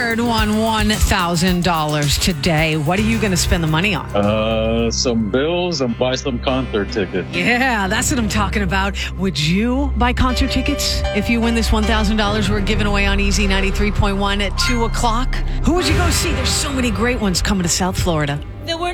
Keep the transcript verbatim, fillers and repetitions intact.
Richard won one thousand dollars today. What are you going to spend the money on? Uh, some bills and buy some concert tickets. Yeah, that's what I'm talking about. Would you buy concert tickets if you win this one thousand dollars we're giving away on Easy ninety-three point one at two o'clock? Who would you go see? There's so many great ones coming to South Florida. There were